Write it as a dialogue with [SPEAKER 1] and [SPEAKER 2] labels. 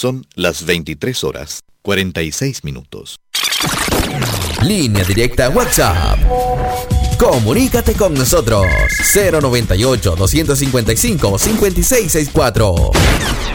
[SPEAKER 1] Son las 23:46.
[SPEAKER 2] Línea directa WhatsApp. Comunícate con nosotros. 098-255-5664.